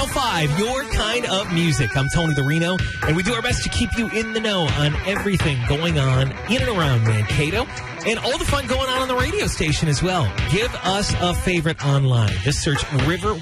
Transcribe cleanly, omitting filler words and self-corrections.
105, your kind of music. I'm Tony the Reno, and we do our best to keep you in the know on everything going on in and around Mankato and all the fun going on the radio station as well. Give us a favorite online. Just search River